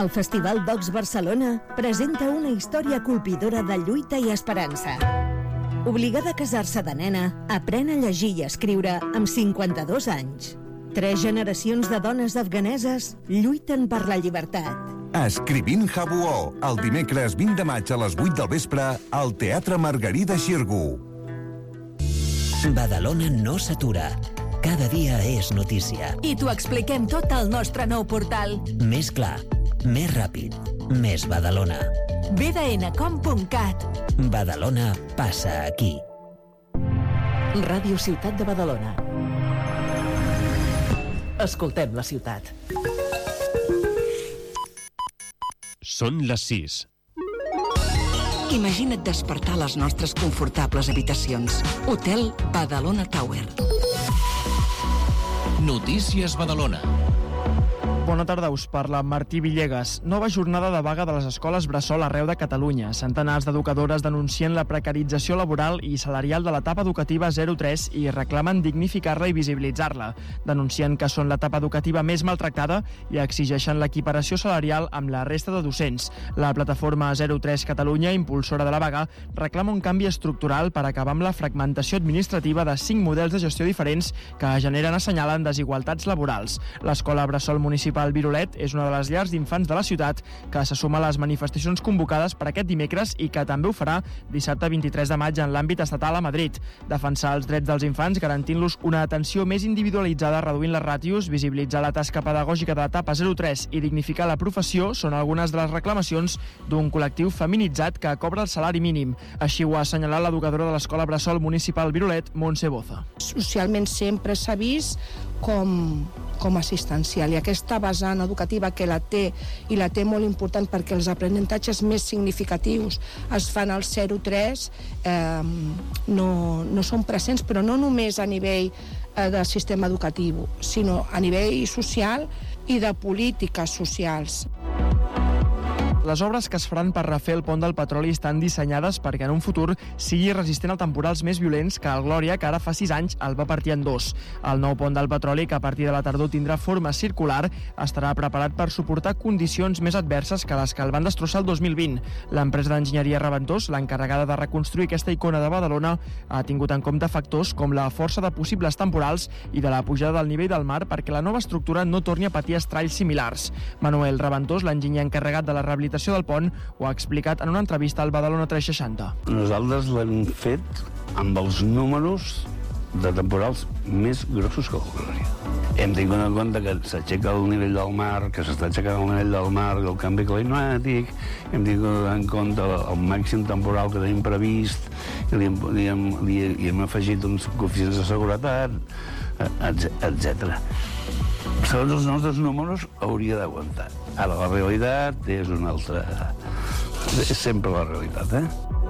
El Festival Vox Barcelona presenta una història colpidora de lluita i esperança. Obligada a casar-se de nena, aprèn a llegir i escriure amb 52 anys. 3 generacions de dones afganeses lluiten per la llibertat. Escrivint Jabuó, el dimecres 20 de maig a les 8 del vespre al Teatre Margarida Xirgu. Badalona no s'atura. Cada dia és notícia. I t'ho expliquem tot al nostre nou portal. Més clar, més ràpid, més Badalona. bdncom.cat. Badalona passa aquí. Ràdio Ciutat de Badalona. Escoltem la ciutat. Són les 6. Imagina't despertar a les nostres confortables habitacions. Hotel Badalona Tower. Notícies Badalona. Bona tarda, us parla Martí Villegas. Nova jornada de vaga de les escoles bressol arreu de Catalunya. Centenars d'educadores denuncien la precarització laboral i salarial de l'etapa educativa 0-3 i reclamen dignificar-la i visibilitzar-la. Denuncien que són l'etapa educativa més maltractada i exigeixen l'equiparació salarial amb la resta de docents. La plataforma 0-3 Catalunya, impulsora de la vaga, reclama un canvi estructural per acabar amb la fragmentació administrativa de 5 models de gestió diferents que generen, assenyalen, desigualtats laborals. L'escola bressol municipal Virolet és una de les llars d'infants de la ciutat que se suma a les manifestacions convocades per aquest dimecres i que també ho farà dissabte 23 de maig en l'àmbit estatal a Madrid. Defensar els drets dels infants garantint-los una atenció més individualitzada, reduint les ràtios, visibilitzar la tasca pedagògica de l'etapa 0-3 i dignificar la professió són algunes de les reclamacions d'un col·lectiu feminitzat que cobra el salari mínim. Així ho ha assenyalat l'educadora de l'escola bressol municipal Virolet, Montse Boza. Socialment sempre s'ha vist com assistencial i aquesta vessant educativa que la té i la té molt important perquè els aprenentatges més significatius es fan al 0-3 no són presents, però no només a nivell del sistema educatiu, sinó a nivell social i de polítiques socials. Les obres que es faran per refer el pont del Petroli estan dissenyades perquè en un futur sigui resistent a temporals més violents que el Glòria, que ara fa 6 anys el va partir en 2. El nou pont del Petroli, que a partir de la tardor tindrà forma circular, estarà preparat per suportar condicions més adverses que les que el van destrossar el 2020. L'empresa d'enginyeria Reventós, l'encarregada de reconstruir aquesta icona de Badalona, ha tingut en compte factors com la força de possibles temporals i de la pujada del nivell del mar perquè la nova estructura no torni a patir estralls similars. Manuel Reventós, l'enginyer encarregat de la rehabilitació del pont, ho ha explicat en una entrevista al Badalona 360. Nosaltres l'hem fet amb els números de temporals més grossos que el Glòria. Hem tingut en compte que s'aixeca el nivell del mar, que s'està aixecant el nivell del mar, el canvi climàtic, hem tingut en compte el màxim temporal que tenim previst i hem afegit uns coeficients de seguretat, etc. Segons els nostres números hauria d'aguantar. Ara la realitat és una altra. És sempre la realitat,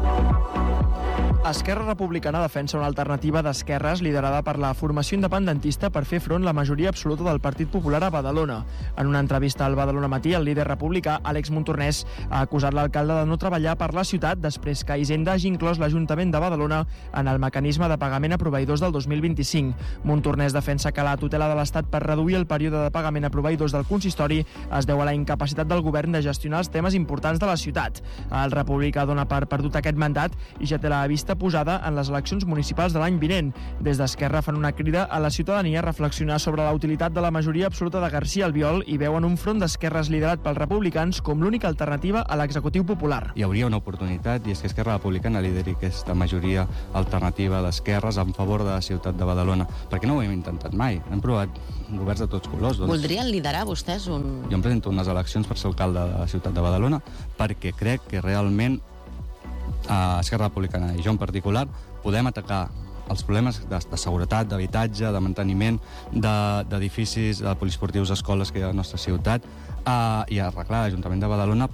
Esquerra Republicana defensa una alternativa d'esquerres liderada per la formació independentista per fer front a la majoria absoluta del Partit Popular a Badalona. En una entrevista al Badalona Matí, el líder republicà, Àlex Montornès, ha acusat l'alcalde de no treballar per la ciutat després que Hisenda hagi inclòs l'Ajuntament de Badalona en el mecanisme de pagament a proveïdors del 2025. Montornès defensa que la tutela de l'Estat per reduir el període de pagament a proveïdors del consistori es deu a la incapacitat del govern de gestionar els temes importants de la ciutat. El republicà dona per perdut aquest mandat i ja té la vista posada en les eleccions municipals de l'any vinent. Des d'Esquerra fan una crida a la ciutadania a reflexionar sobre la utilitat de la majoria absoluta de García Albiol i veuen un front d'esquerres liderat pels republicans com l'única alternativa a l'executiu popular. Hi hauria una oportunitat i és que Esquerra Republicana lideri aquesta majoria alternativa d'esquerres en favor de la ciutat de Badalona, perquè no ho hem intentat mai. Hem provat governs de tots colors. Voldrien liderar vostès un... Jo em presento unes eleccions per ser alcalde de la ciutat de Badalona perquè crec que realment Esquerra Republicana i jo en particular podem atacar els problemes de seguretat, d'habitatge, de manteniment d'edificis, de poliesportius, escoles que hi ha a la nostra ciutat i arreglar l'Ajuntament de Badalona.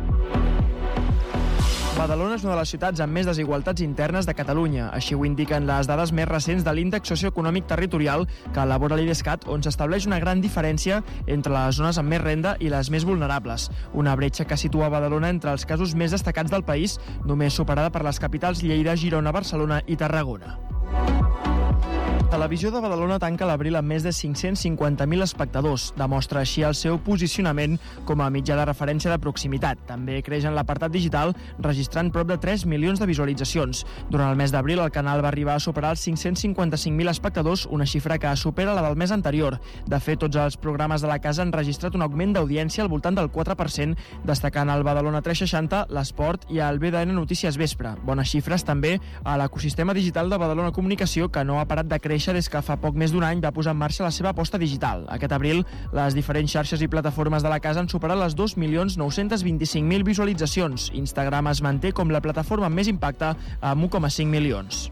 Badalona és una de les ciutats amb més desigualtats internes de Catalunya. Així ho indiquen les dades més recents de l'índex socioeconòmic territorial que elabora l'IDESCAT, on s'estableix una gran diferència entre les zones amb més renda i les més vulnerables. Una bretxa que situa Badalona entre els casos més destacats del país, només superada per les capitals Lleida, Girona, Barcelona i Tarragona. Televisió de Badalona tanca l'abril amb més de 550.000 espectadors. Demostra així el seu posicionament com a mitjà de referència de proximitat. També creix en l'apartat digital, registrant prop de 3 milions de visualitzacions. Durant el mes d'abril, el canal va arribar a superar els 555.000 espectadors, una xifra que supera la del mes anterior. De fet, tots els programes de la casa han registrat un augment d'audiència al voltant del 4%, destacant el Badalona 360, l'Esport i el BDN Notícies Vespre. Bones xifres també a l'ecosistema digital de Badalona Comunicació, que no ha parat de créixer des que fa poc més d'un any va posar en marxa la seva aposta digital. Aquest abril, les diferents xarxes i plataformes de la casa han superat les 2.925.000 visualitzacions. Instagram es manté com la plataforma amb més impacte, amb 1,5 milions.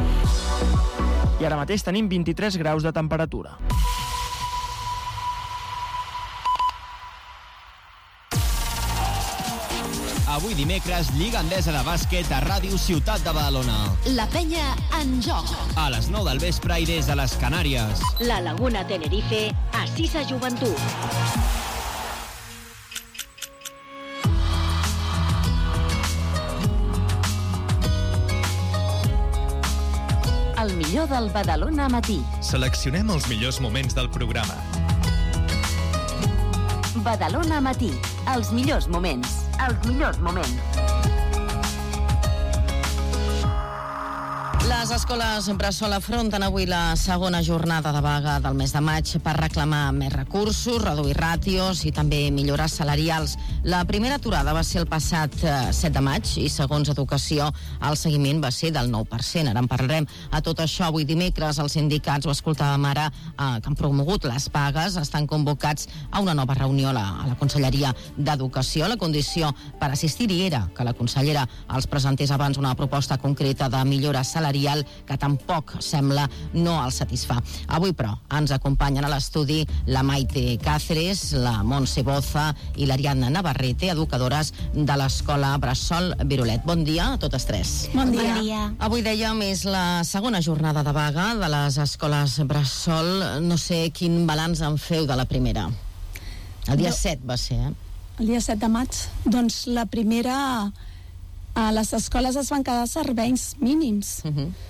I ara mateix tenim 23 graus de temperatura. Avui dimecres, Lliga Endesa de Bàsquet a Ràdio Ciutat de Badalona. La penya en joc. A les 9 del vespre i des de les Canàries. La Laguna Tenerife, a Sisa Joventut. El millor del Badalona matí. Seleccionem els millors moments del programa. Badalona matí. Els millors moments. Els millors moments. Les escoles Bressol afronten avui la segona jornada de vaga del mes de maig per reclamar més recursos, reduir ràtios i també millores salarials. La primera aturada va ser el passat 7 de maig i, segons Educació, el seguiment va ser del 9%. Ara en parlarem. A tot això, avui dimecres, els sindicats, ho escoltàvem ara, que han promogut les vagues, estan convocats a una nova reunió a la Conselleria d'Educació. La condició per assistir-hi era que la consellera els presentés abans una proposta concreta de millora salarial que tampoc sembla no els satisfà. Avui, però, ens acompanyen a l'estudi la Maite Cáceres, la Montse Boza i l'Ariadna Navarrete, educadores de l'Escola Bressol Virolet. Bon dia a totes tres. Bon dia. Bon dia. Avui, dèiem, és la segona jornada de vaga de les escoles Bressol. No sé quin balanç en feu de la primera. El dia 7 va ser, El dia 7 de maig. Doncs la primera... A les escoles es van quedar serveis mínims.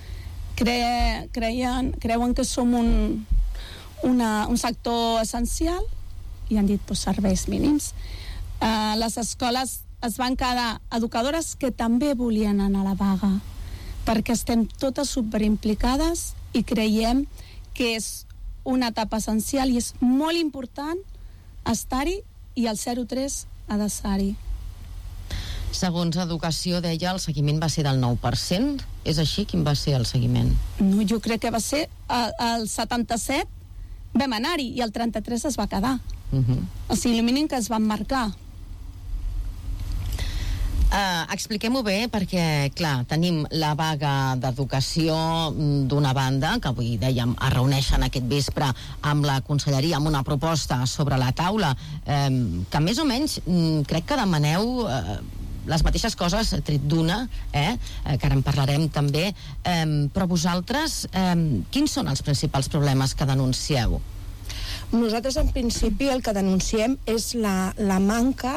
Creuen que som un sector essencial i han dit serveis mínims. Les escoles es van quedar educadores que també volien anar a la vaga, perquè estem totes superimplicades i creiem que és una etapa essencial i és molt important estar-hi, i el 03 ha de ser-hi. Segons Educació, deia, el seguiment va ser del 9%. És així? Quin va ser el seguiment? No, jo crec que va ser el 77 vam anar-hi i el 33 es va quedar. O sigui, el mínim que es van marcar. Expliquem-ho bé, perquè, clar, tenim la vaga d'Educació d'una banda, que avui, dèiem, es reuneixen aquest vespre amb la Conselleria amb una proposta sobre la taula, que més o menys crec que demaneu les mateixes coses, tret d'una, que ara en parlarem també, però vosaltres, quins són els principals problemes que denuncieu? Nosaltres, en principi, el que denunciem és la manca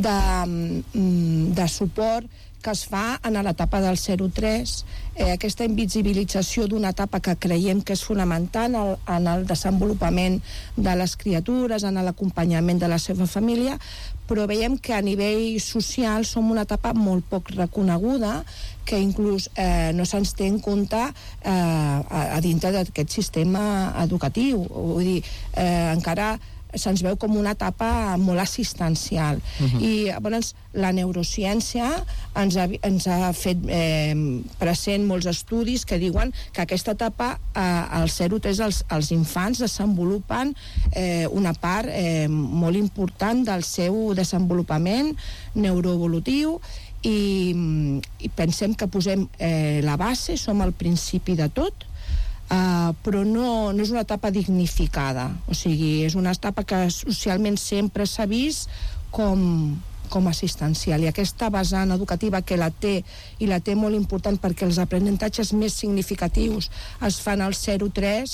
de suport que es fa en l'etapa del 03, aquesta invisibilització d'una etapa que creiem que és fonamental en el desenvolupament de les criatures, en l'acompanyament de la seva família, però veiem que a nivell social som una etapa molt poc reconeguda, que inclús no se'ns té en compte a dintre d'aquest sistema educatiu. Vull dir, encara se'ns veu com una etapa molt assistencial. I llavors la neurociència ens ha fet present molts estudis que diuen que aquesta etapa al 03 els infants desenvolupen una part molt important del seu desenvolupament neuroevolutiu i pensem que posem la base, som al principi de tot, però no és una etapa dignificada. O sigui, és una etapa que socialment sempre s'ha vist com assistencial, i aquesta vessant educativa que la té molt important, perquè els aprenentatges més significatius es fan al 03,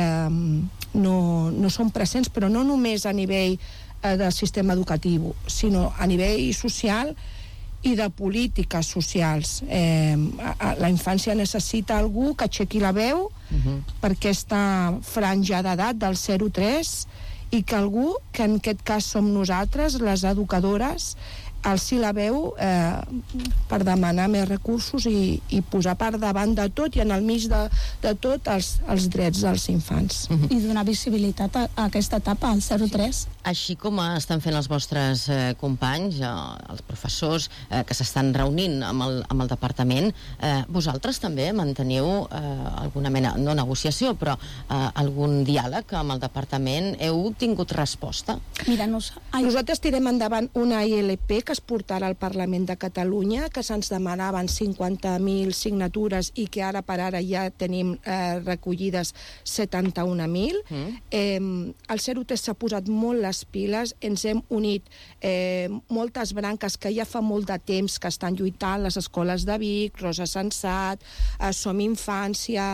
no són presents, però no només a nivell del sistema educatiu, sinó a nivell social i de polítiques socials. La infància necessita algú que aixequi la veu per aquesta franja d'edat del 0-3 i que algú, que en aquest cas som nosaltres, les educadores, alci la veu per demanar més recursos i posar per davant de tot i en el mig de tot els drets dels infants. I donar visibilitat a aquesta etapa, al 0-3. Així com estan fent els vostres companys, els professors que s'estan reunint amb el departament, vosaltres també manteniu alguna mena, no negociació, però algun diàleg amb el departament? Heu tingut resposta? Mira, nosaltres tirem endavant una ILP que es portarà al Parlament de Catalunya, que se'ns demanaven 50.000 signatures i que ara per ara ja tenim recollides 71.000. El 0-3 s'ha posat molt les piles, ens hem unit moltes branques que ja fa molt de temps que estan lluitant, les escoles de Vic, Rosa Sensat, Som Infància,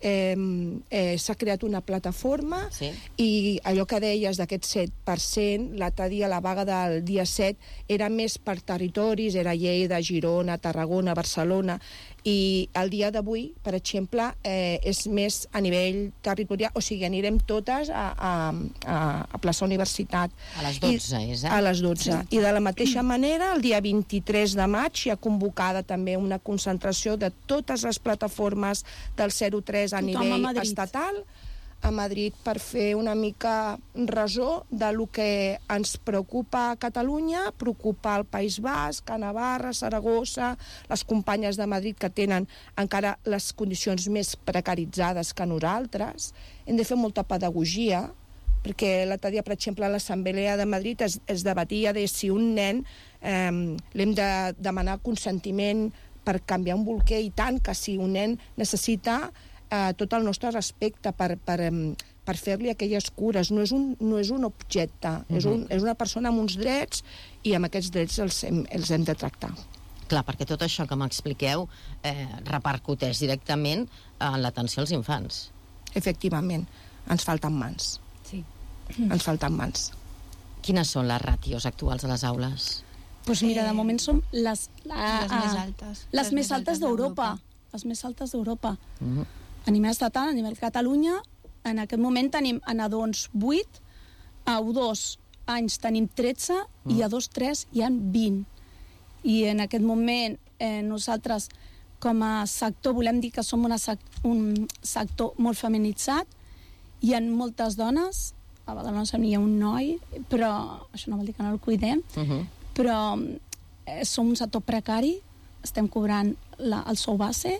s'ha creat una plataforma i allò que deies d'aquest 7%, l'altre dia, la vaga del dia 7, era més per territoris, era Lleida, Girona, Tarragona, Barcelona, i el dia d'avui, per exemple, és més a nivell territorial, o sigui, anirem totes a plaça Universitat. A les 12, A les 12. I de la mateixa manera, el dia 23 de maig hi ha convocada també una concentració de totes les plataformes del 0-3 a nivell estatal a Madrid per fer una mica resó de lo que ens preocupa a Catalunya, preocupa al País Basc, a Navarra, Saragossa, les companyes de Madrid que tenen encara les condicions més precaritzades que nosaltres. Hem de fer molta pedagogia, perquè l'altre dia, per exemple, a l'Assemblea de Madrid es debatia de si un nen l'hem de demanar consentiment per canviar un bolquer, i tant que si un nen necessita tot el nostre respecte per fer-li aquelles cures. No és un objecte, és una persona amb uns drets i amb aquests drets els hem de tractar. Clar, perquè tot això que m'expliqueu repercuteix directament en l'atenció als infants. Efectivament, ens falten mans. Sí. Ens falten mans. Quines són les ràtios actuals a les aules? Doncs mira, de moment som les més altes. Les més altes d'Europa. Les més altes d'Europa. A nivell estatal, a nivell Catalunya, en aquest moment tenim a nadons 8, a U2 anys tenim 13 i a 2-3 hi ha 20. I en aquest moment nosaltres com a sector volem dir que som un sector molt feminitzat. Hi ha moltes dones, a Badalona hi ha un noi, però això no vol dir que no el cuidem, però som un sector precari, estem cobrant el sou base,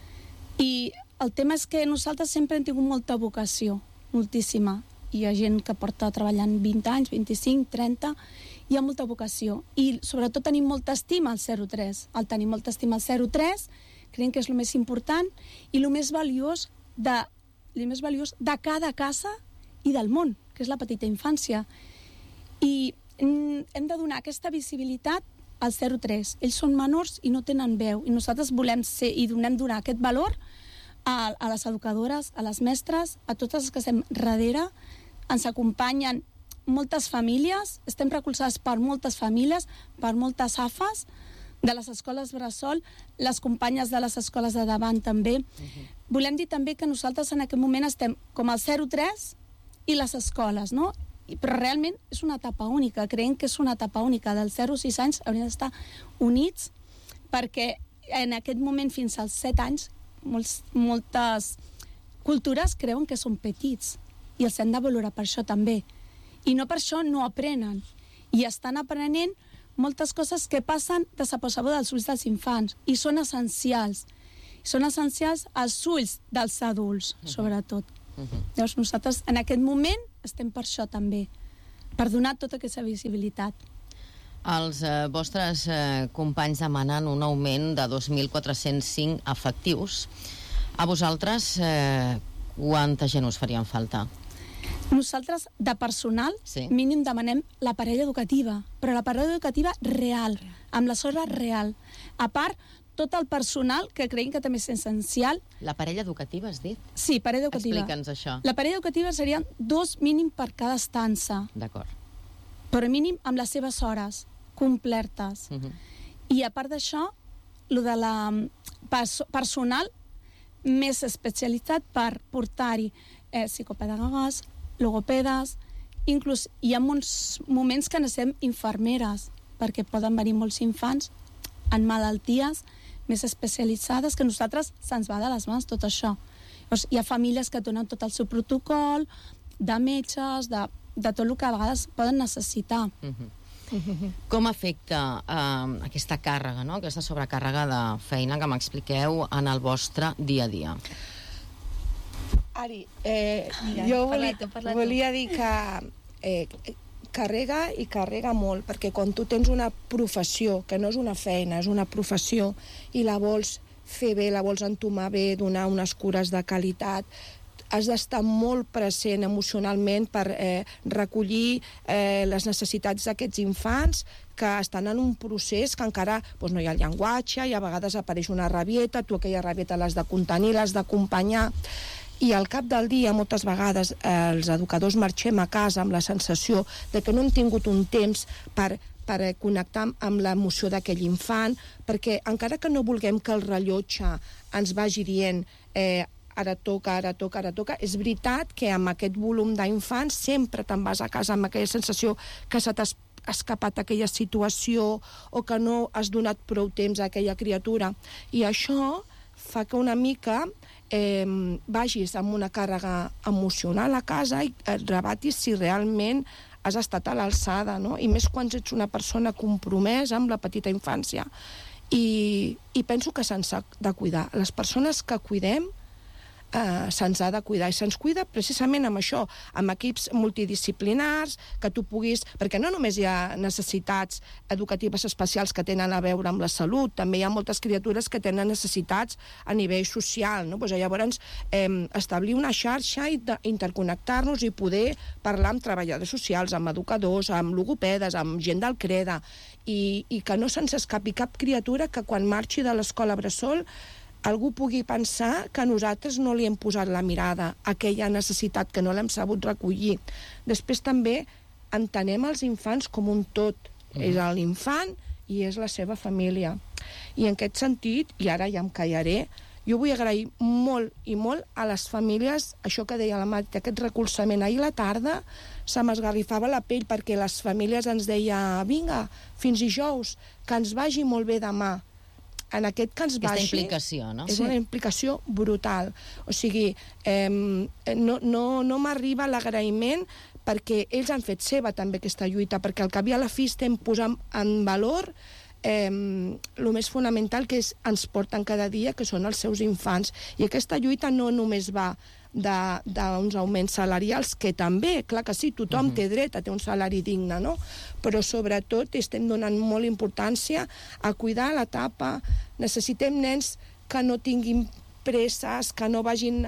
i el tema és que nosaltres sempre hem tingut molta vocació, moltíssima. Hi ha gent que porta treballant 20 anys, 25, 30, hi ha molta vocació. I sobretot tenim molta estima al 0-3. Al tenir molta estima al 0-3, creiem que és el més important i el més valiós de cada casa i del món, que és la petita infància. I hem de donar aquesta visibilitat al 0-3. Ells són menors i no tenen veu, i nosaltres volem ser i donar aquest valor a les educadores, a les mestres, a totes les que estem darrere. Ens acompanyen moltes famílies, estem recolzades per moltes famílies, per moltes AFAs de les escoles bressol, les companyes de les escoles de davant també. Volem dir també que nosaltres en aquest moment estem com al 0-3 i les escoles, no? Però realment és una etapa única, creiem que és una etapa única. Dels 0-6 anys haurien d'estar units, perquè en aquest moment fins als 7 anys moltes cultures creuen que són petits i els hem de valorar per això també. I no per això no aprenen. I estan aprenent moltes coses que passen desapercebudes dels ulls dels infants i són essencials. Són essencials als ulls dels adults, sobretot. Llavors nosaltres en aquest moment estem per això també, per donar tota aquesta visibilitat. Els vostres companys demanen un augment de 2.405 efectius. A vosaltres, quanta gent us farien falta? Nosaltres, de personal, mínim demanem la parella educativa, però la parella educativa real, amb les hores real. A part, tot el personal, que creiem que també és essencial. La parella educativa, has dit? Sí, parella educativa. Explica'ns això. La parella educativa serien 2 mínim per cada estança. D'acord. Però mínim amb les seves hores complertes. I a part d'això, el de la personal més especialitzat per portar-hi psicopedagogues, logopedes, inclús hi ha molts moments que necessitem infermeres, perquè poden venir molts infants en malalties més especialitzades, que a nosaltres se'ns va de les mans tot això. Llavors, hi ha famílies que donen tot el seu protocol, de metges, de tot el que a vegades poden necessitar. Com afecta aquesta càrrega, no? Aquesta sobrecàrrega de feina que m'expliqueu en el vostre dia a dia? Ari, jo volia dir que carrega i carrega molt, perquè quan tu tens una professió, que no és una feina, és una professió, i la vols fer bé, la vols entomar bé, donar unes cures de qualitat, has d'estar molt present emocionalment per recollir les necessitats d'aquests infants que estan en un procés que encara no hi ha el llenguatge, i a vegades apareix una rabieta, tu aquella rabieta l'has de contenir, l'has d'acompanyar, i al cap del dia moltes vegades els educadors marxem a casa amb la sensació de que no hem tingut un temps per connectar amb l'emoció d'aquell infant, perquè encara que no vulguem que el rellotge ens vagi dient ara toca, és veritat que amb aquest volum d'infants sempre te'n vas a casa amb aquella sensació que se t'ha escapat aquella situació o que no has donat prou temps a aquella criatura. I això fa que una mica vagis amb una càrrega emocional a casa i et rebatis si realment has estat a l'alçada, no? I més quan ets una persona compromesa amb la petita infància. I penso que se'ns ha de cuidar. Les persones que cuidem se'ns ha de cuidar, i se'ns cuida precisament amb això, amb equips multidisciplinars, que tu puguis... Perquè no només hi ha necessitats educatives especials que tenen a veure amb la salut, també hi ha moltes criatures que tenen necessitats a nivell social, no? Llavors, establir una xarxa i interconnectar-nos i poder parlar amb treballadors socials, amb educadors, amb logopedes, amb gent del CREDA, i que no se'ns escapi cap criatura que quan marxi de l'escola bressol algú pugui pensar que nosaltres no li hem posat la mirada a aquella necessitat, que no l'hem sabut recollir. Després també entenem els infants com un tot. És l'infant i és la seva família. I en aquest sentit, i ara ja em callaré, jo vull agrair molt i molt a les famílies, això que deia la Marta, aquest recolzament. Ahir a la tarda se m'esgarrifava la pell perquè les famílies ens deia vinga, fins dijous, que ens vagi molt bé demà. En aquest que ens vagi... Aquesta implicació, no? És una implicació brutal. O sigui, no m'arriba l'agraïment perquè ells han fet seva també aquesta lluita, perquè al cap i a la fi estem posant en valor el més fonamental que ens porten cada dia, que són els seus infants. I aquesta lluita no només va d'uns augments salarials, que també, clar que sí, tothom té dret a ter un salari digne, no? Però sobretot estem donant molt importància a cuidar l'etapa. Necessitem nens que no tinguin presses, que no vagin...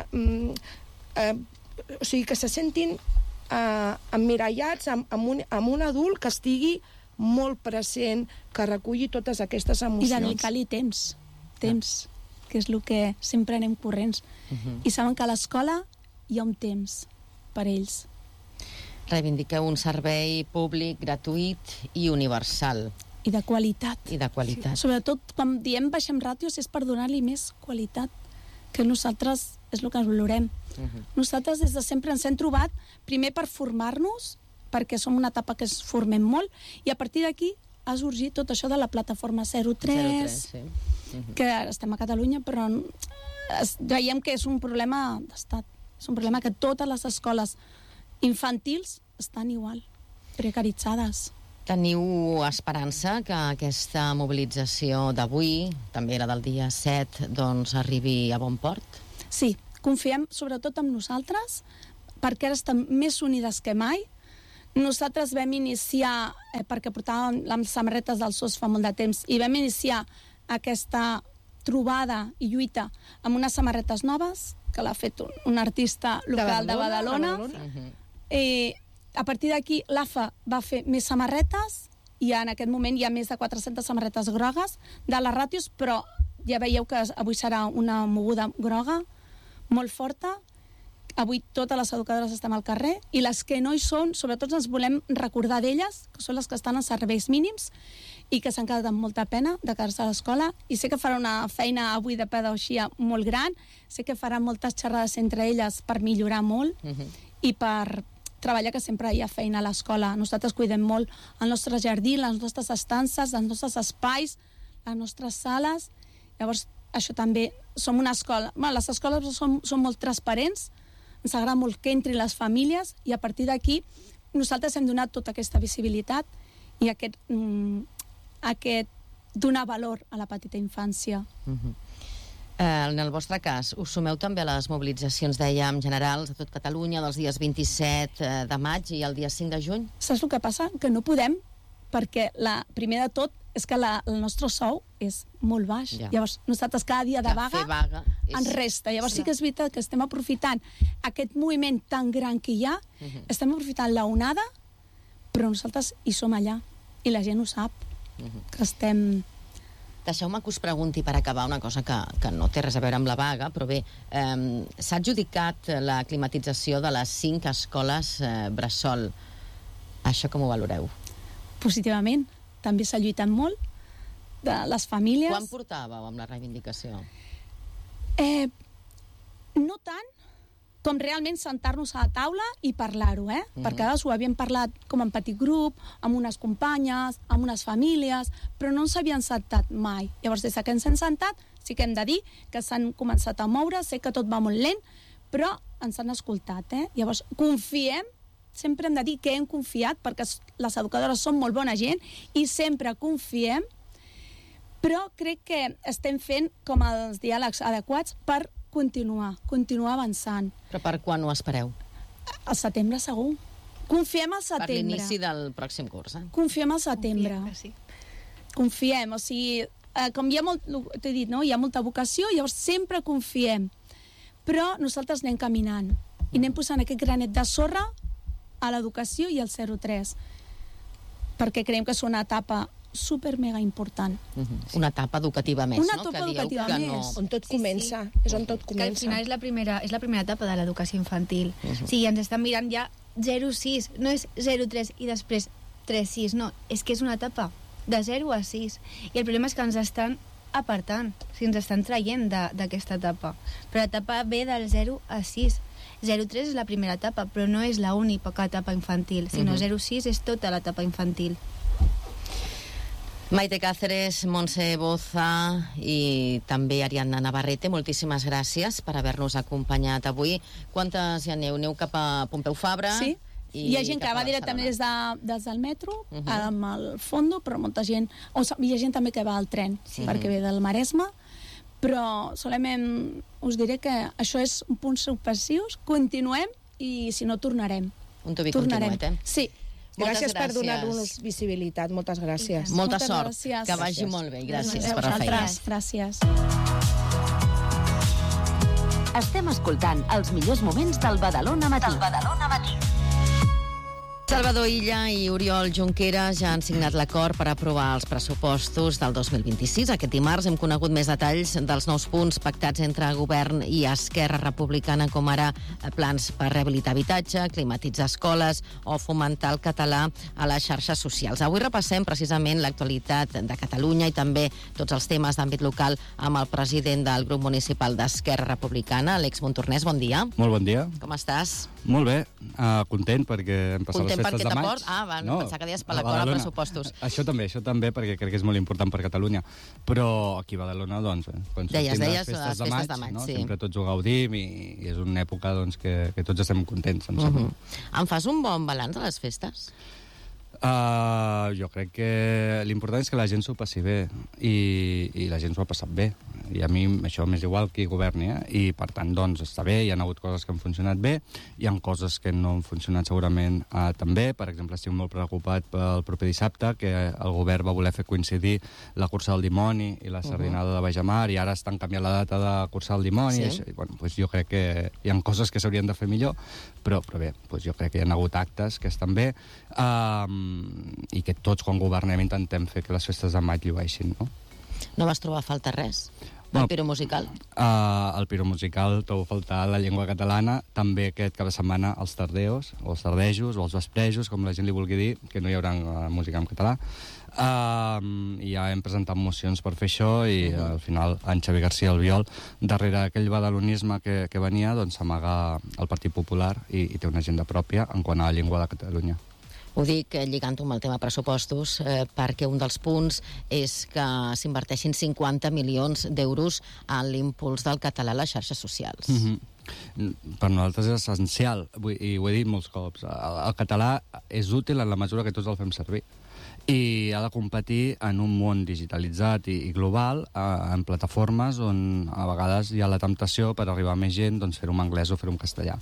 o sigui, que se sentin emmirallats amb un adult que estigui molt present, que reculli totes aquestes emocions. I dedicar-li temps, que és el que sempre anem corrents. I saben que a l'escola hi ha un temps per ells. Reivindiqueu un servei públic, gratuït i universal. I de qualitat. Sobretot, quan diem baixem ràtios, és per donar-li més qualitat, que nosaltres és el que valorem. Nosaltres des de sempre ens hem trobat, primer per formar-nos, perquè som una etapa que es formem molt, i a partir d'aquí ha sorgit tot això de la plataforma 03, que estem a Catalunya, però veiem que és un problema d'estat. És un problema que totes les escoles infantils estan igual, precaritzades. Teniu esperança que aquesta mobilització d'avui, també la del dia 7, doncs arribi a bon port? Sí, confiem sobretot en nosaltres, perquè ara estem més unides que mai. Nosaltres vam iniciar, perquè portàvem les samarretes del SOS fa molt de temps, i vam iniciar aquesta trobada i lluita amb unes samarretes noves, que l'ha fet un artista local de Badalona. A partir d'aquí, l'AFA va fer més samarretes, i en aquest moment hi ha més de 400 samarretes grogues de les ràtios, però ja veieu que avui serà una moguda groga molt forta. avui totes les educadores estem al carrer i les que no hi són, sobretot ens volem recordar d'elles, que són les que estan a serveis mínims i que s'han quedat amb molta pena de quedar-se a l'escola. I sé que farà una feina avui de pedagogia molt gran, sé que farà moltes xerrades entre elles per millorar molt i per treballar, que sempre hi ha feina a l'escola. Nosaltres cuidem molt el nostre jardí, les nostres estances, els nostres espais, les nostres sales. Llavors, això també, som una escola... Bueno, les escoles són molt transparents, ens agrada molt que entrin les famílies i a partir d'aquí nosaltres hem donat tota aquesta visibilitat i aquest donar valor a la petita infància. En el vostre cas, us sumeu també a les mobilitzacions, dèiem, generals a tot Catalunya, dels dies 27 de maig i el dia 5 de juny? Saps el que passa? Que no podem, perquè primer de tot és que el nostre sou és molt baix. Ja. Llavors, nosaltres cada dia de vaga ens resta. Llavors sí que és veritat que estem aprofitant aquest moviment tan gran que hi ha, estem aprofitant la onada, però nosaltres hi som allà i la gent ho sap, que estem... Deixeu-me que us pregunti per acabar una cosa que no té res a veure amb la vaga, però bé, s'ha adjudicat la climatització de les 5 escoles bressol. Això com ho valoreu? Positivament. També s'ha lluitat molt de les famílies. Quan portàveu amb la reivindicació? No tant com realment sentar-nos a la taula i parlar-ho, perquè ara ho havíem parlat com en petit grup, amb unes companyes, amb unes famílies, però no ens havien sentat mai. Llavors, des que ens hem sentat, sí que hem de dir que s'han començat a moure, sé que tot va molt lent, però ens han escoltat. Llavors, confiem, sempre hem de dir que hem confiat, perquè les educadores són molt bona gent i sempre confiem, però crec que estem fent com els diàlegs adequats per continuar avançant. Però per quan ho espereu? Al setembre, segur. Confiem al setembre. Per l'inici del pròxim curs, Confiem al setembre. Confiem, o sigui, com hi ha t'he dit, no? Hi ha molta vocació, llavors sempre confiem. Però nosaltres anem caminant i anem posant aquest granet de sorra a l'educació i al 03, perquè creiem que és una etapa super mega important. Una etapa educativa més, una etapa educativa més. On tot comença. És on tot comença. Que al final és la primera etapa de l'educació infantil. Sí, ens estan mirant ja 0-6, no és 0-3 i després 3-6, no, és que és una etapa de 0 a 6. I el problema és que ens estan apartant, ens estan traient d'aquesta etapa. Però l'etapa ve del 0 a 6. 0-3 és la primera etapa, però no és l'única etapa infantil, sinó 0-6 és tota l'etapa infantil. Maite Cáceres, Montse Boza i també Ariadna Navarrete, moltíssimes gràcies per haver-nos acompanyat avui. Quantes hi aneu? Aneu cap a Pompeu Fabra? Sí, hi ha gent que va directament des del metro, amb el fondo, però molta gent... Hi ha gent també que va al tren, perquè ve del Maresme, però solament us diré que això és un punt subversius, continuem i si no tornarem. Un to continuet, Sí. Gràcies per donar-nos visibilitat. Moltes gràcies. Molta sort. Que vagi molt bé. Gràcies per la feina. Gràcies. Estem escoltant els millors moments del Badalona Matí. Salvador Illa i Oriol Junqueras ja han signat l'acord per aprovar els pressupostos del 2026. Aquest dimarts hem conegut més detalls dels nous punts pactats entre Govern i Esquerra Republicana, com ara plans per rehabilitar habitatge, climatitzar escoles o fomentar el català a les xarxes socials. Avui repassem precisament l'actualitat de Catalunya i també tots els temes d'àmbit local amb el president del grup municipal d'Esquerra Republicana, Àlex Montornès. Bon dia. Molt bon dia. Com estàs? Molt bé, content perquè hem passat les festes de maig. Pensar que deies per l'acord als pressupostos. Això també, perquè crec que és molt important per Catalunya. Però aquí a Badalona, doncs, quan sortim de les festes de maig, no? Sempre tots ho gaudim i és una època que tots estem contents. Em fas un bon balanç de les festes? Jo crec que l'important és que la gent s'ho passi bé i la gent s'ho ha passat bé. I a mi això m'és igual qui governi, i per tant, doncs, està bé, hi ha hagut coses que han funcionat bé, hi ha coses que no han funcionat segurament tan bé. Per exemple, estic molt preocupat pel proper dissabte, que el govern va voler fer coincidir la cursa del dimoni i la sardinada de Bajamar, i ara estan canviant la data de cursa del dimoni. I, bueno, doncs jo crec que hi ha coses que s'haurien de fer millor, però bé, doncs jo crec que hi ha hagut actes que estan bé, i que tots, quan governem, intentem fer que les festes de maig llueixin, no? No vas trobar a falta res? El piromusical? El piromusical, trobo faltar la llengua catalana, també aquest cap de setmana els tardeos, o els tardejos, o els vesprejos, com la gent li vulgui dir, que no hi haurà música en català. I ja hem presentat mocions per fer això i al final en Xavi García Albiol, darrere aquell badalonisme que venia, doncs s'amaga el Partit Popular i té una agenda pròpia en quant a la llengua de Catalunya. Ho dic lligant-ho amb el tema pressupostos, perquè un dels punts és que s'inverteixin 50 milions d'euros en l'impuls del català a les xarxes socials. Per nosaltres és essencial, i ho he dit molts cops, el català és útil en la mesura que tots el fem servir. I ha de competir en un món digitalitzat i global, en plataformes on a vegades hi ha la temptació per arribar a més gent, doncs fer-ho en anglès o fer-ho en castellà.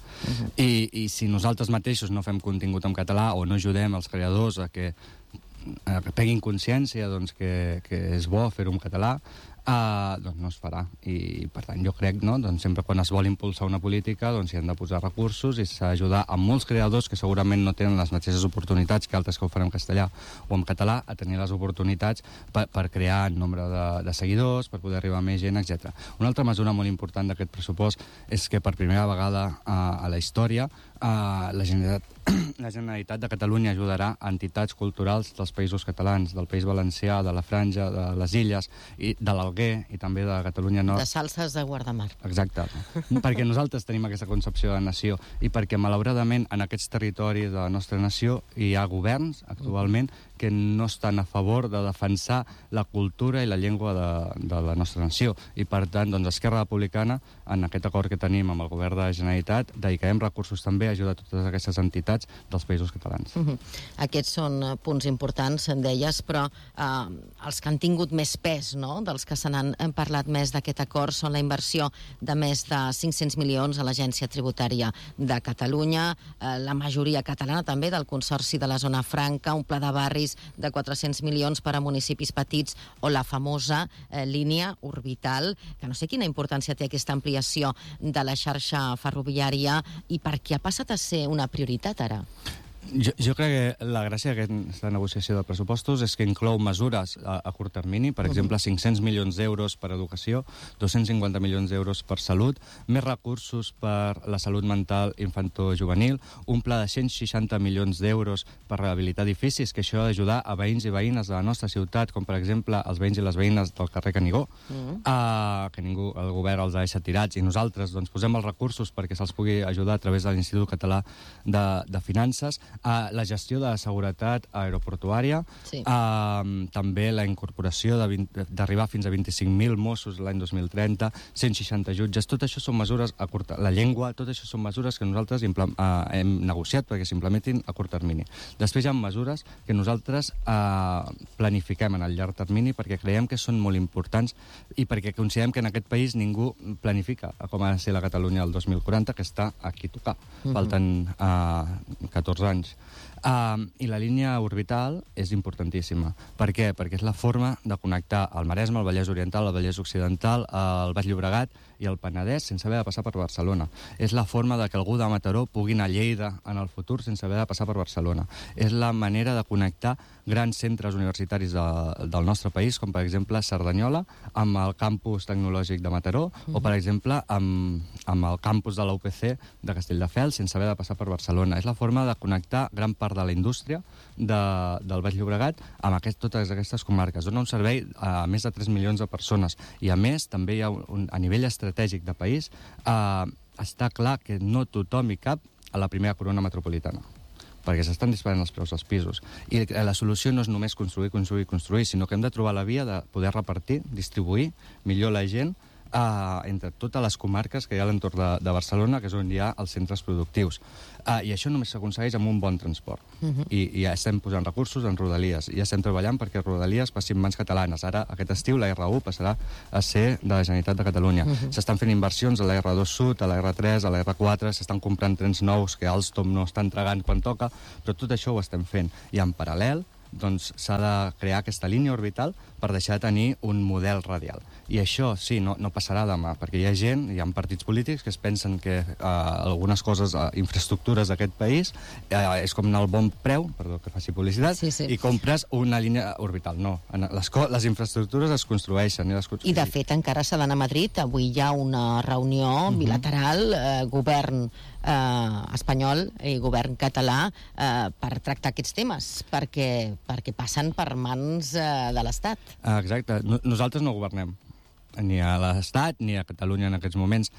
I si nosaltres mateixos no fem contingut en català o no ajudem els creadors a que prenguin consciència doncs, que és bo fer-ho en català, doncs no es farà. I per tant jo crec, no? Doncs sempre quan es vol impulsar una política doncs hi han de posar recursos i s'ha d'ajudar a molts creadors que segurament no tenen les mateixes oportunitats que altres que ho fan en castellà o en català, a tenir les oportunitats per crear nombre de seguidors, per poder arribar a més gent, etc. Una altra mesura molt important d'aquest pressupost és que per primera vegada a la història la Generalitat de Catalunya ajudarà a entitats culturals dels països catalans, del País Valencià, de la Franja, de les Illes, i de l'Alguer i també de Catalunya Nord. De salses de Guardamar. Exacte. Perquè nosaltres tenim aquesta concepció de nació i perquè, malauradament, en aquests territoris de la nostra nació hi ha governs, actualment, que no estan a favor de defensar la cultura i la llengua de la nostra nació. I, per tant, doncs, Esquerra Republicana, en aquest acord que tenim amb el govern de la Generalitat, dedicarem recursos també a ajudar totes aquestes entitats dels països catalans. Aquests són punts importants, en deies, però els que han tingut més pes, no?, dels que se n'han parlat més d'aquest acord, són la inversió de més de 500 milions a l'Agència Tributària de Catalunya, la majoria catalana també del Consorci de la Zona Franca, un pla de barris de 400 milions per a municipis petits o la famosa línia orbital, que no sé quina importància té aquesta ampliació de la xarxa ferroviària i per què ha passat a ser una prioritat ara. Jo crec que la gràcia d'aquesta negociació de pressupostos és que inclou mesures a curt termini, per exemple, 500 milions d'euros per educació, 250 milions d'euros per salut, més recursos per la salut mental infantojuvenil, un pla de 160 milions d'euros per rehabilitar edificis, que això ha d'ajudar a veïns i veïnes de la nostra ciutat, com per exemple els veïns i les veïnes del carrer Canigó, que el govern els ha deixat tirats, i nosaltres doncs, posem els recursos perquè se'ls pugui ajudar a través de l'Institut Català de Finances, la gestió de la seguretat aeroportuària, també la incorporació d'arribar fins a 25.000 Mossos l'any 2030, 160 jutges, tot això són mesures a curt termini. La llengua, tot això són mesures que nosaltres hem negociat perquè s'implementin a curt termini. Després hi ha mesures que nosaltres planifiquem en el llarg termini perquè creiem que són molt importants i perquè considerem que en aquest país ningú planifica com ha de ser la Catalunya del 2040, que està aquí a tocar. Falten 14 anys. I la línia orbital és importantíssima. Per què? Perquè és la forma de connectar el Maresme, el Vallès Oriental, el Vallès Occidental, el Baix Llobregat i el Penedès sense haver de passar per Barcelona. És la forma de que algú de Mataró pugui anar a Lleida en el futur sense haver de passar per Barcelona. És la manera de connectar grans centres universitaris del nostre país, com per exemple Cerdanyola, amb el campus tecnològic de Mataró, o per exemple amb el campus de la UPC de Castelldefels sense haver de passar per Barcelona. És la forma de connectar gran part de la indústria del Baix Llobregat amb totes aquestes comarques. Dona un servei a més de 3 milions de persones. I a més, també hi ha a nivell estratègic de país, està clar que no tothom hi cap a la primera corona metropolitana, perquè s'estan disparant els preus dels pisos. I la solució no és només construir, sinó que hem de trobar la via de poder repartir, distribuir millor la gent entre totes les comarques que hi ha a l'entorn de Barcelona, que és on hi ha els centres productius. I això només s'aconsegueix amb un bon transport. I ja estem posant recursos en Rodalies, i ja estem treballant perquè Rodalies passi en mans catalanes. Ara, aquest estiu, la R1 passarà a ser de la Generalitat de Catalunya. S'estan fent inversions a la R2 Sud, a la R3, a la R4, s'estan comprant trens nous que Alstom no està entregant quan toca, però tot això ho estem fent. I en paral·lel doncs s'ha de crear aquesta línia orbital per deixar de tenir un model radial. I això, sí, no passarà demà, perquè hi ha gent, hi ha partits polítics que es pensen que algunes coses, infraestructures d'aquest país, és com anar al bon preu, perdó que faci publicitat, i compres una línia orbital. No, les infraestructures es construeixen. I de fet encara s'ha d'anar a Madrid. Avui hi ha una reunió bilateral, govern espanyol i govern català, per tractar aquests temes, perquè passen per mans de l'Estat. Exacte. Nosaltres no governem ni a l'Estat ni a Catalunya en aquests moments,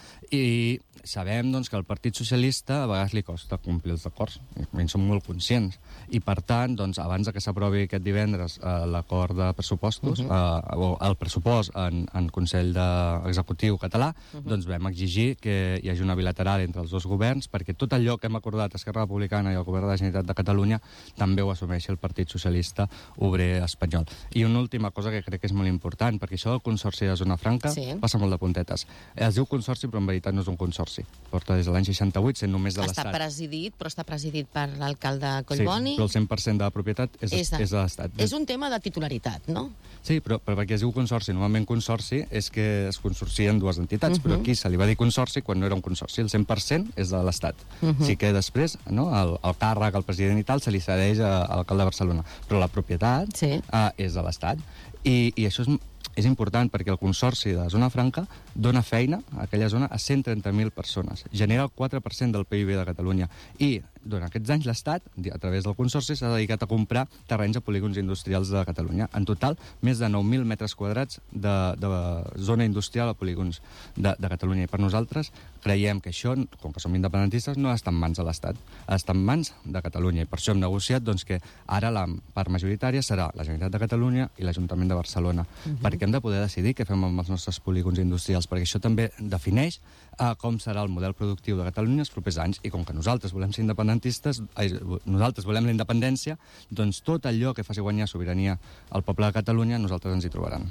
i sabem doncs, que al Partit Socialista a vegades li costa complir els acords, en som molt conscients, i per tant, doncs, abans que s'aprovi aquest divendres l'acord de pressupostos, o el pressupost en Consell Executiu català, doncs vam exigir que hi hagi una bilateral entre els dos governs, perquè tot allò que hem acordat Esquerra Republicana i el Govern de la Generalitat de Catalunya també ho assumeixi el Partit Socialista Obrer Espanyol. I una última cosa que crec que és molt important, perquè això del Consorci de Zona Franca passa molt de puntetes. Es diu Consorci, però en veritat no és un consorci. Porta des de l'any 68, sent només de l'Estat. Està presidit per l'alcalde Collboni. Sí, però el 100% de la propietat és de l'Estat. És un tema de titularitat, no? Sí, però perquè es diu consorci. Normalment consorci és que es consorcien dues entitats, però aquí se li va dir consorci quan no era un consorci. El 100% és de l'Estat. Sí que després, el càrrec, el president i tal, se li cedeix a l'alcalde de Barcelona. Però la propietat és de l'Estat. I això és important perquè el Consorci de Zona Franca dona feina a aquella zona a 130.000 persones. Genera el 4% del PIB de Catalunya. I durant aquests anys l'Estat, a través del Consorci, s'ha dedicat a comprar terrenys a polígons industrials de Catalunya. En total, més de 9.000 metres quadrats de zona industrial a polígons de Catalunya. I per nosaltres creiem que això, com que som independentistes, no està en mans de l'Estat, està en mans de Catalunya. I per això hem negociat que ara la part majoritària serà la Generalitat de Catalunya i l'Ajuntament de Barcelona, perquè hem de poder decidir què fem amb els nostres polígons industrials, perquè això també defineix com serà el model productiu de Catalunya els propers anys. I com que nosaltres volem ser independentistes, nosaltres volem la independència, doncs tot allò que faci guanyar sobirania al poble de Catalunya, nosaltres ens hi trobaran.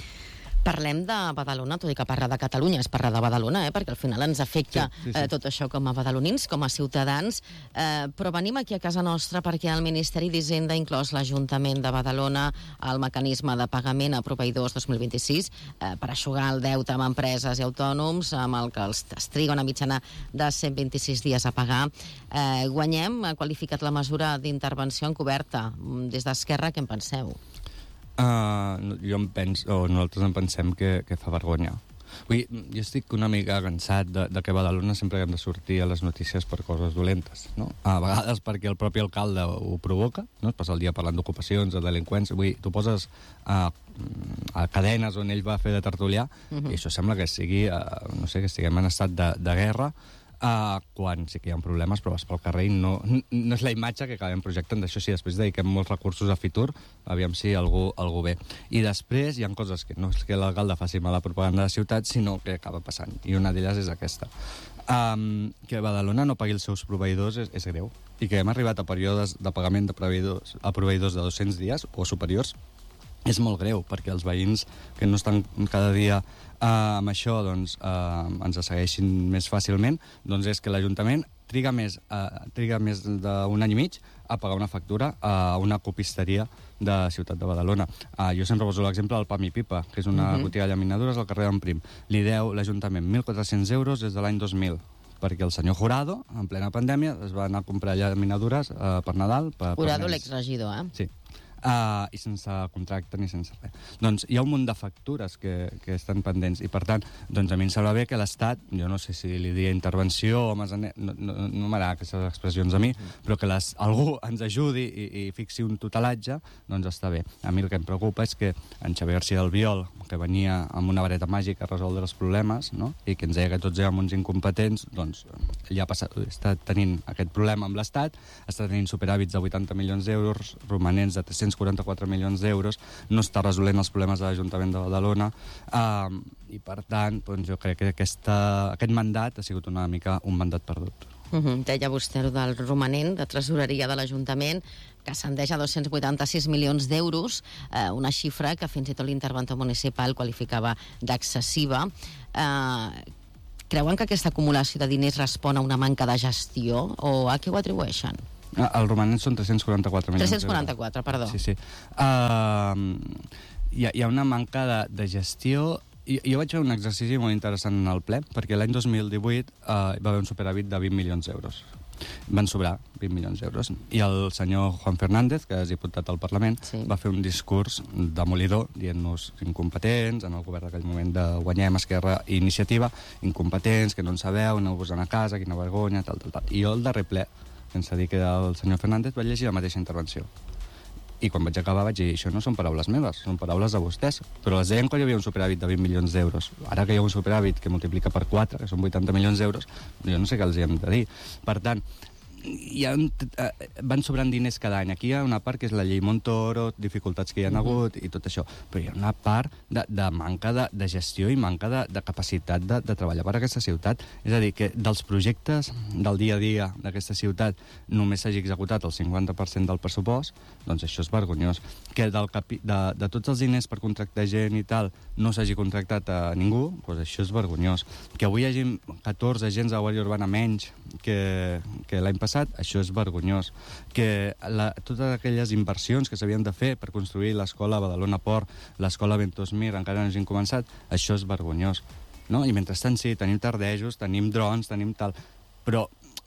Parlem de Badalona, tot i que parlar de Catalunya és parlar de Badalona, perquè al final ens afecta tot això com a badalonins, com a ciutadans, però venim aquí a casa nostra perquè el Ministeri d'Hisenda ha inclòs l'Ajuntament de Badalona al mecanisme de pagament a proveïdors 2026 per aixugar el deute amb empreses i autònoms, amb el que es triga una mitjana de 126 dies a pagar. Guanyem, ha qualificat la mesura d'intervenció encoberta. Des d'Esquerra, què en penseu? Nosaltres en pensem que fa vergonya. Jo estic una mica cansat de que a Badalona sempre hem de sortir a les notícies per coses dolentes, no? A vegades perquè el propi alcalde ho provoca, no? Es passa el dia parlant d'ocupacions, de delinqüents. Tu poses a cadenes on ell va fer de tertulià i això sembla que sigui, no sé, que estiguem en estat de guerra, quan sí que hi ha problemes, però vas pel carrer i no és la imatge que acabem projectant. D'això sí, després dediquem molts recursos a Fitur, aviam si algú ve. I després hi ha coses que no és que l'alcalde faci mala propaganda de la ciutat, sinó que acaba passant, i una d'elles és aquesta. Que Badalona no pagui els seus proveïdors és greu, i que hem arribat a períodes de pagament de proveïdors de 200 dies o superiors és molt greu, perquè els veïns que no estan cada dia amb això ens segueixin més fàcilment, doncs és que l'Ajuntament triga més d'un any i mig a pagar una factura a una copisteria de Ciutat de Badalona. Jo sempre poso l'exemple del Pam i Pipa, que és una botiga de llaminadures al carrer d'en Prim. Li deu l'Ajuntament 1.400 euros des de l'any 2000, perquè el senyor Jurado, en plena pandèmia, es va anar a comprar llaminadures per Nadal. Jurado, l'exregidor, Sí. I sense contracte ni sense res. Doncs hi ha un munt de factures que estan pendents, i per tant, doncs a mi em sembla bé que l'Estat, jo no sé si li diria intervenció o no m'agrada aquestes expressions a mi, però que algú ens ajudi i fixi un tutelatge, doncs està bé. A mi el que em preocupa és que en Xavier García Albiol, que venia amb una vareta màgica a resoldre els problemes, no? I que ens deia que tots érem uns incompetents, doncs ja està tenint aquest problema amb l'Estat, està tenint superàvits de 80 milions d'euros, romanents de 344 milions d'euros, no està resolent els problemes de l'Ajuntament de Badalona, i per tant, doncs jo crec que aquest mandat ha sigut una mica un mandat perdut. Deia vostè del romanent de tresoreria de l'Ajuntament, que ascendeix a 286 milions d'euros, una xifra que fins i tot l'interventor municipal qualificava d'excessiva. Creuen que aquesta acumulació de diners respon a una manca de gestió o a què ho atribueixen? El romanent són 344 milions d'euros. 344, perdó. Sí. Hi ha una manca de gestió. Jo vaig fer un exercici molt interessant en el ple, perquè l'any 2018 va haver un superàvit de 20 milions d'euros. Van sobrar 20 milions d'euros. I el senyor Juan Fernández, que és diputat al Parlament, va fer un discurs demolidor, dient-nos incompetents, en el govern d'aquell moment de Guanyem, Esquerra i Iniciativa, incompetents, que no en sabeu, aneu-vos a casa, quina vergonya, tal. I jo al darrer ple, sense dir que era el senyor Fernández, vaig llegir la mateixa intervenció. I quan vaig acabar vaig dir, això no són paraules meves, són paraules de vostès. Però les deien quan hi havia un superàvit de 20 milions d'euros. Ara que hi ha un superàvit que multiplica per 4, que són 80 milions d'euros, jo no sé què els hi hem de dir. Per tant, van sobrant diners cada any. Aquí hi ha una part que és la llei Montoro, dificultats que hi ha hagut i tot això, però hi ha una part de manca de gestió i manca de capacitat de treballar per aquesta ciutat. És a dir, que dels projectes del dia a dia d'aquesta ciutat només s'hagi executat el 50% del pressupost, doncs això és vergonyós. Que de tots els diners per contractar gent i tal no s'hagi contractat a ningú, doncs això és vergonyós. Que avui hi hagi 14 agents de Guàrdia Urbana menys que l'any passat, això és vergonyós. Que totes aquelles inversions que s'havien de fer per construir l'escola Badalona Port, l'escola Ventosmir, encara no hagin començat, això és vergonyós. No? I mentrestant sí, tenim tardejos, tenim drons, tenim tal... Però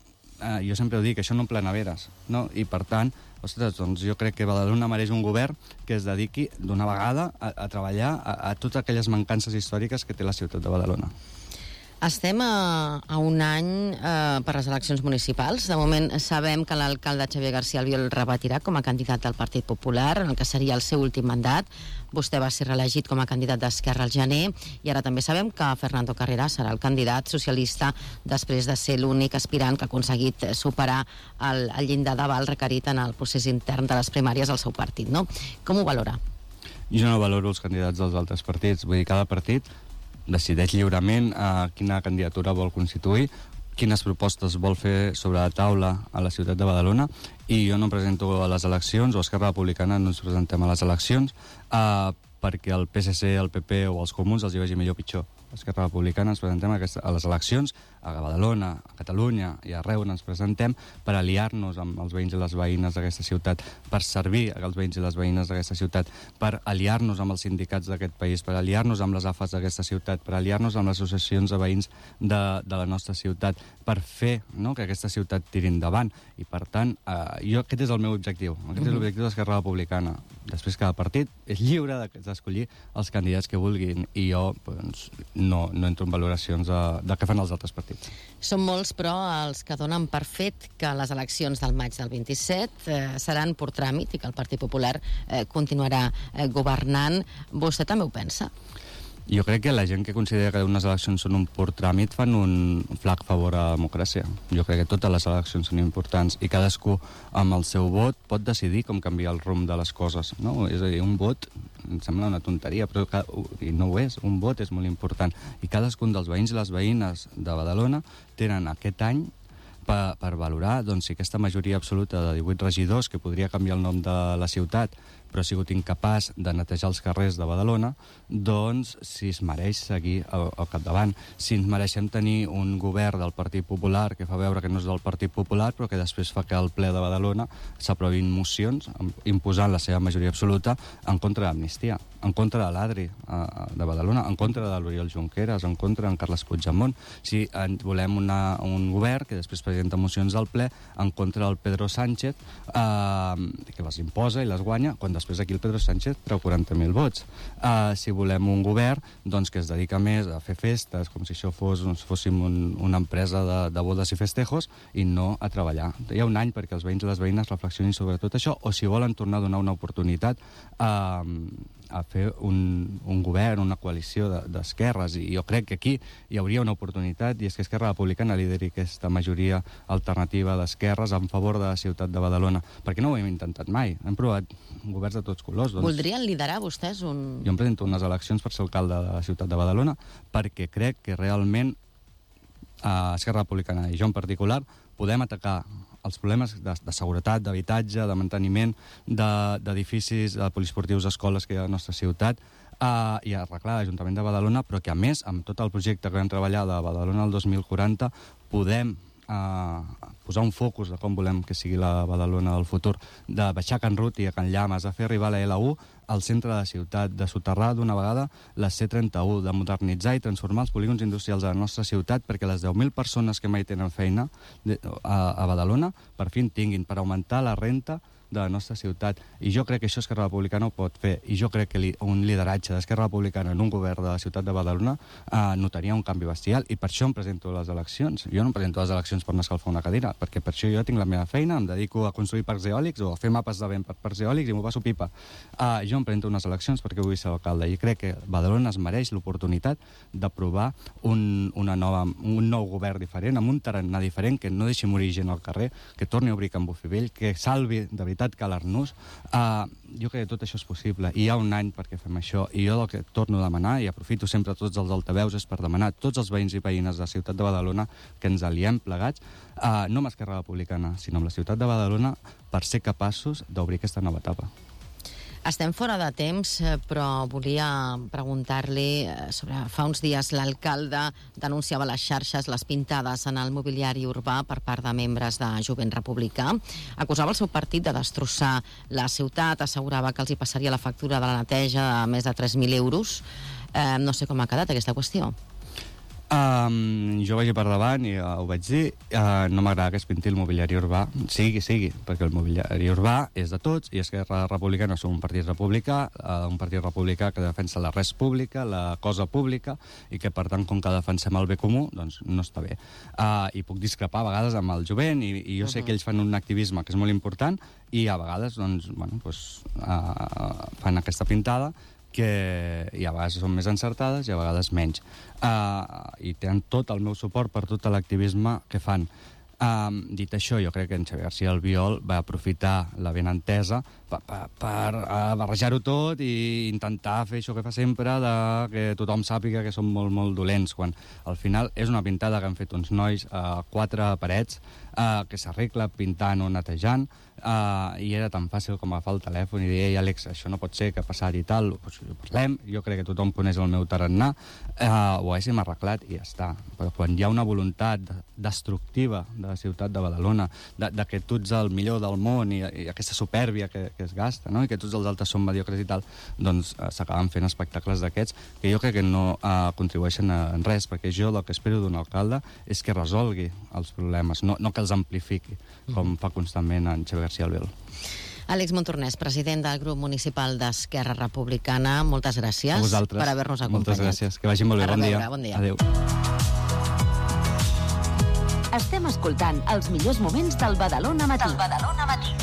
jo sempre ho dic, això no plana veres. No? I per tant, ostres, doncs jo crec que Badalona mereix un govern que es dediqui d'una vegada a treballar a totes aquelles mancances històriques que té la ciutat de Badalona. Estem a un any per les eleccions municipals. De moment sabem que l'alcalde Xavier García Albiol repetirà com a candidat del Partit Popular, en el que seria el seu últim mandat. Vostè va ser reelegit com a candidat d'Esquerra al gener i ara també sabem que Fernando Carreras serà el candidat socialista després de ser l'únic aspirant que ha aconseguit superar el llindar d'aval requerit en el procés intern de les primàries al seu partit, no? Com ho valora? Jo no valoro els candidats dels altres partits. Vull dir, cada partit decideix lliurement quina candidatura vol constituir, quines propostes vol fer sobre la taula a la ciutat de Badalona, i jo no em presento a les eleccions, o Esquerra Republicana no ens presentem a les eleccions perquè el PSC, el PP o els comuns els hi vagi millor o pitjor. Esquerra Republicana ens presentem a les eleccions a Badalona, a Catalunya i arreu on ens presentem per aliar-nos amb els veïns i les veïnes d'aquesta ciutat, per servir als veïns i les veïnes d'aquesta ciutat, per aliar-nos amb els sindicats d'aquest país, per aliar-nos amb les AFAs d'aquesta ciutat, per aliar-nos amb les associacions de veïns de la nostra ciutat, per fer que aquesta ciutat tiri endavant. I per tant, aquest és el meu objectiu. Aquest és l'objectiu d'Esquerra Republicana. Després cada partit és lliure d'escollir els candidats que vulguin i jo no entro en valoracions de què fan els altres partits. Són molts, però, els que donen per fet que les eleccions del maig del 27 seran per tràmit i que el Partit Popular continuarà governant. Vostè també ho pensa? Jo crec que la gent que considera que unes eleccions són un pur tràmit fan un flac favor a la democràcia. Jo crec que totes les eleccions són importants i cadascú amb el seu vot pot decidir com canviar el rumb de les coses. No? És a dir, un vot em sembla una tonteria, però i no ho és. Un vot és molt important. I cadascun dels veïns i les veïnes de Badalona tenen aquest any per valorar si aquesta majoria absoluta de 18 regidors, que podria canviar el nom de la ciutat, però ha sigut incapaç de netejar els carrers de Badalona, doncs si es mereix seguir al capdavant. Si ens mereixem tenir un govern del Partit Popular que fa veure que no és del Partit Popular, però que després fa que al ple de Badalona s'aprovin mocions imposant la seva majoria absoluta en contra d'Amnistia, en contra de l'Adri de Badalona, en contra de l'Oriol Junqueras, en contra d'en Carles Puigdemont. Si volem un govern que després presenta mocions al ple en contra del Pedro Sánchez, que les imposa i les guanya, quan després aquí el Pedro Sánchez treu 40.000 vots. Si volem un govern que es dedica més a fer festes, com si això fóssim una empresa de bodes i festejos, i no a treballar. Hi ha un any perquè els veïns i les veïnes reflexionin sobre tot això, o si volen tornar a donar una oportunitat a fer un govern, una coalició d'esquerres. I jo crec que aquí hi hauria una oportunitat, i és que Esquerra Republicana lideri aquesta majoria alternativa d'esquerres en favor de la ciutat de Badalona, perquè no ho hem intentat mai. Hem provat governs de tots colors. Voldrien liderar vostès un... Jo em presento unes eleccions per ser alcalde de la ciutat de Badalona perquè crec que realment Esquerra Republicana i jo en particular podem atacar els problemes de seguretat, d'habitatge, de manteniment d'edificis, de poliesportius, escoles que hi ha a la nostra ciutat, i arreglar l'Ajuntament de Badalona, però que a més, amb tot el projecte que vam treballar de Badalona al 2040, podem posar un focus de com volem que sigui la Badalona del futur, de baixar Can Ruti a Can Llames, de fer arribar la L1 al centre de la ciutat, de soterrar d'una vegada la C31, de modernitzar i transformar els polígons industrials de la nostra ciutat perquè les 10.000 persones que mai tenen feina a Badalona per fi en tinguin, per augmentar la renta de la nostra ciutat. I jo crec que això Esquerra Republicana ho pot fer. I jo crec que un lideratge d'Esquerra Republicana en un govern de la ciutat de Badalona notaria un canvi bestial. I per això em presento a les eleccions. Jo no em presento a les eleccions per anar a escalfar una cadira, perquè per això jo tinc la meva feina, em dedico a construir parcs eòlics o a fer mapes de vent per parcs eòlics i m'ho passo pipa. Jo em presento a unes eleccions perquè vull ser alcalde. I crec que Badalona es mereix l'oportunitat d'aprovar un nou govern diferent, amb un tarannà diferent, que no deixi morir gent al carrer, que torni a obrir Can Bufivell, que salvi de veritat Calarnús. Jo crec que tot això és possible i hi ha un any perquè fem això, i jo el que torno a demanar, i aprofito sempre tots els altaveus, és per demanar a tots els veïns i veïnes de la ciutat de Badalona que ens aliem plegats, no amb Esquerra Republicana, sinó amb la ciutat de Badalona, per ser capaços d'obrir aquesta nova etapa. Estem fora de temps, però volia preguntar-li sobre... Fa uns dies l'alcalde denunciava a les xarxes les pintades en el mobiliari urbà per part de membres de Jovent Republicà. Acusava el seu partit de destrossar la ciutat, assegurava que els hi passaria la factura de la neteja de més de 3.000 euros. No sé com ha quedat aquesta qüestió. Jo vaig per davant i ho vaig dir, no m'agrada que es pinti el mobiliari urbà, sigui, perquè el mobiliari urbà és de tots i Esquerra Republicana som un partit republicà que defensa la res pública, la cosa pública, i que per tant com que defensem el bé comú, doncs no està bé. I puc discrepar a vegades amb el jovent i jo sé que ells fan un activisme que és molt important i a vegades fan aquesta pintada que a vegades són més encertades i a vegades menys. I tenen tot el meu suport per tot l'activisme que fan. Dit això, jo crec que en Xavier García Albiol va aprofitar la benentesa per barrejar-ho tot i intentar fer això que fa sempre, que tothom sàpiga que som molt, molt dolents, quan al final és una pintada que han fet uns nois a 4 parets que s'arregla pintant o netejant, i era tan fàcil com agafar el telèfon i dir: ei, Àlex, això no pot ser, que ha passat i tal, parlem, jo crec que tothom coneix el meu tarannà, ho haguéssim arreglat i ja està. Però quan hi ha una voluntat destructiva de la ciutat de Badalona, de que tu ets el millor del món i aquesta supèrbia que es gasta, no? I que tots els altres són mediocres i tal, doncs s'acaben fent espectacles d'aquests que jo crec que no contribueixen en res, perquè jo el que espero d'un alcalde és que resolgui els problemes, no que els amplifiqui, com fa constantment en Xavier García Albiol. Àlex Montornès, president del grup municipal d'Esquerra Republicana, moltes gràcies per haver-nos acompanyat. Moltes gràcies, que vagi molt bé, bon dia. Adéu. Estem escoltant els millors moments del Badalona Matí.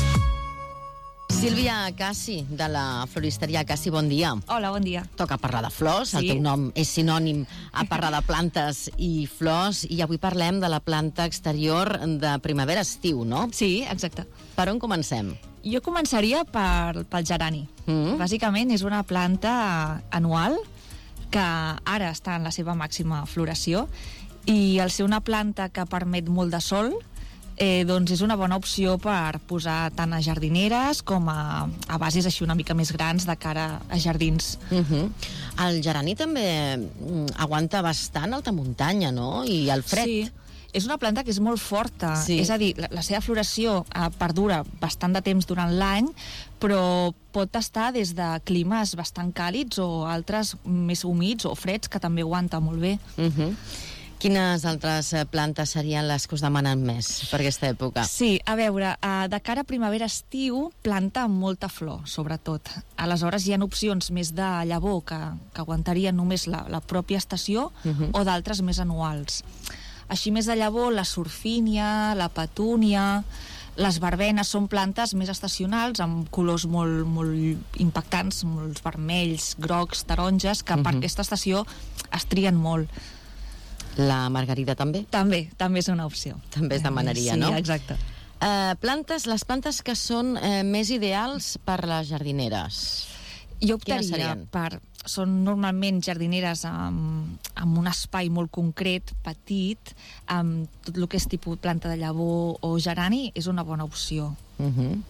Sílvia Cassi, de la floristeria Cassi, bon dia. Hola, bon dia. Toca parlar de flors, el teu nom és sinònim a parlar de plantes i flors, i avui parlem de la planta exterior de primavera-estiu, no? Sí, exacte. Per on comencem? Jo començaria pel gerani. Bàsicament és una planta anual que ara està en la seva màxima floració, i al ser una planta que permet molt de sol, doncs és una bona opció per posar tant a jardineres com a bases així una mica més grans de cara a jardins. El gerani també aguanta bastant alta muntanya, no? I el fred. Sí, és una planta que és molt forta. És a dir, la seva floració perdura bastant de temps durant l'any, però pot estar des de climes bastant càlids o altres més humits o freds, que també aguanta molt bé. Quines altres plantes serien les que us demanen més per aquesta època? Sí, a veure, de cara a primavera-estiu, planta amb molta flor, sobretot. Aleshores hi ha opcions més de llavor que aguantarien només la pròpia estació, o d'altres més anuals. Així més de llavor, la surfínia, la petúnia, les verbenes són plantes més estacionals, amb colors molt impactants, molts vermells, grocs, taronges, que per aquesta estació es trien molt. La margarida també? També és una opció. També es demanaria, no? Sí, exacte. Les plantes que són més ideals per les jardineres. Jo optaria són normalment jardineres amb un espai molt concret, petit, amb tot el que és tipus planta de llavor o gerani, és una bona opció.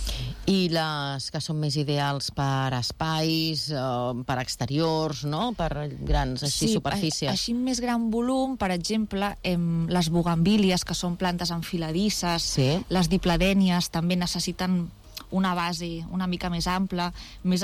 I les que són més ideals per espais, per exteriors, no? Per grans superfícies. Així més gran volum, per exemple, les bugambílies, que són plantes enfiladisses, les dipladènies també necessiten una base una mica més ampla, més